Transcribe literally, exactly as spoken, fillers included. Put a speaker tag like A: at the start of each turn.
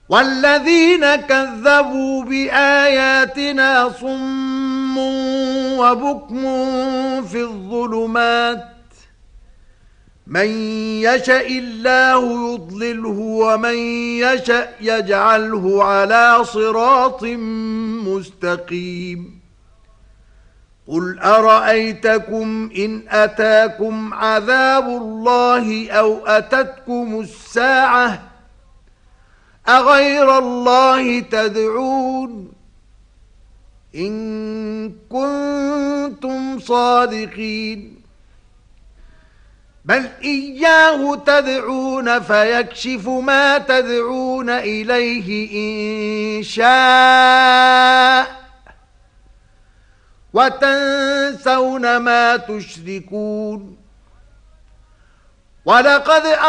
A: والذين كذبوا بآياتنا صم وبكم في الظلمات من يشاء الله يضلله ومن يشاء يجعله على صراط مستقيم قل أرأيتكم إن أتاكم عذاب الله أو أتتكم الساعة أغير الله تدعون إن كنتم صادقين بل إياه تدعون فيكشف ما تدعون إليه إن شاء وتنسون ما تشركون ولقد